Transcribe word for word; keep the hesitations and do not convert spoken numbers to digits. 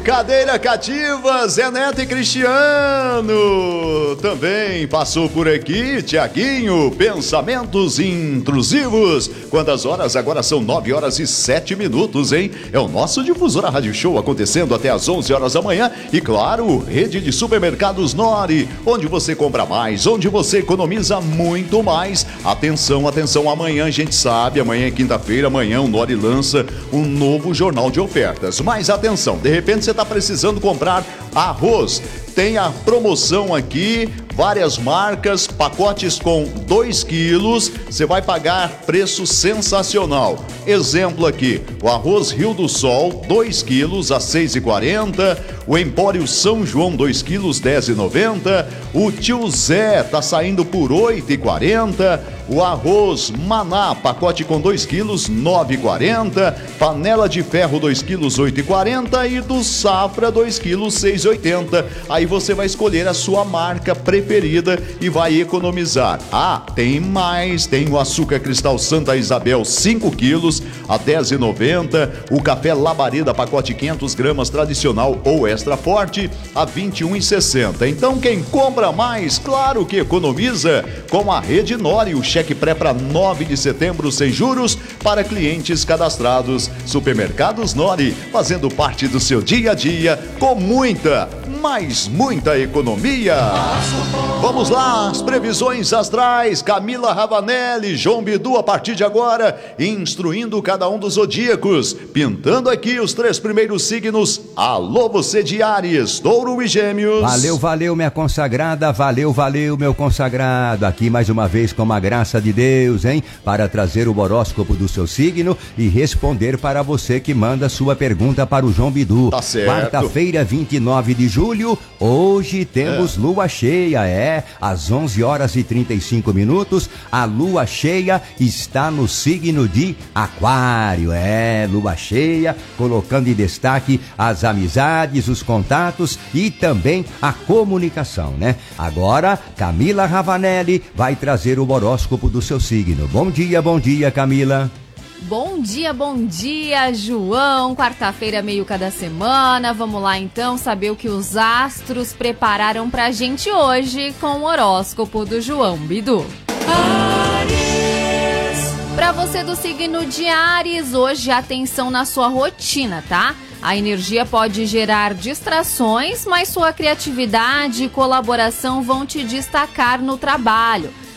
cadeira cativa, Zé Neto e Cristiano. Também passou por aqui, Tiaguinho, pensamentos intrusivos. Quantas horas? Agora são nove horas e sete minutos, hein? É o nosso Difusora Rádio Show acontecendo até às onze horas da manhã. E claro, rede de supermercados Nori, onde você compra mais, onde você economiza muito mais. Atenção, atenção, amanhã a gente sabe, amanhã é quinta-feira, amanhã o Nori lança um novo jornal de ofertas. Mas atenção, de repente você está precisando comprar arroz. Tem a promoção aqui, várias marcas, pacotes com dois quilos, você vai pagar preço sensacional. Exemplo aqui, o arroz Rio do Sol, dois quilos a seis reais e quarenta centavos, o Empório São João, dois quilos, dez reais e noventa centavos, o Tio Zé tá saindo por oito reais e quarenta centavos, o arroz Maná, pacote com dois quilos, nove reais e quarenta centavos, panela de ferro, dois quilos, oito reais e quarenta centavos, e do Safra, dois quilos, seis reais e oitenta centavos. Aí você vai escolher a sua marca preferida e vai economizar. Ah, tem mais, tem o açúcar cristal Santa Isabel, cinco quilos, a dez reais e noventa centavos, o café Labareda, pacote quinhentas gramas, tradicional ou extra forte, a vinte e um reais e sessenta centavos. Então quem compra mais, claro que economiza com a Rede Nori, o cheque pré para nove de setembro sem juros para clientes cadastrados. Supermercados Nori, fazendo parte do seu dia a dia com muita, mas muita economia. Vamos lá, as previsões astrais, Camila Ravanelli, João Bidu a partir de agora, instruindo cada um dos zodíacos, pintando aqui os três primeiros signos. Alô, você de Áries, Touro e Gêmeos. Valeu, valeu, minha consagrada, valeu, valeu, meu consagrado. Aqui mais uma vez com a graça de Deus, hein? Para trazer o horóscopo do seu signo e responder para você que manda sua pergunta para o João Bidu. Tá certo. Quarta-feira, vinte e nove de julho, hoje temos é. lua cheia, é, às onze horas e trinta e cinco minutos, a lua cheia está no signo de Aquário, é, lua cheia, colocando em destaque as amizades, os contatos e também a comunicação, né? Agora, Camila Ravanelli vai trazer o horóscopo do seu signo. Bom dia, bom dia, Camila. Bom dia, bom dia, João. Quarta-feira, meio cada semana. Vamos lá, então, saber o que os astros prepararam pra gente hoje com o horóscopo do João Bidu. Áries. Pra você do signo de Áries, hoje atenção na sua rotina, tá? A energia pode gerar distrações, mas sua criatividade e colaboração vão te destacar no trabalho.